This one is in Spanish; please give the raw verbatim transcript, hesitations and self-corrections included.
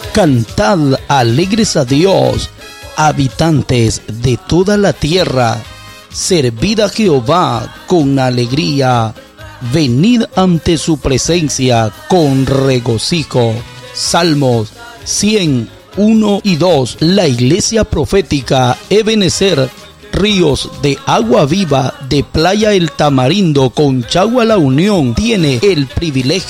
Cantad alegres a Dios, habitantes de toda la tierra. Servid a Jehová con alegría. Venid ante su presencia con regocijo. Salmos cien, uno y dos. La iglesia profética Ebenezer, ríos de agua viva de Playa El Tamarindo, Conchagua La Unión, tiene el privilegio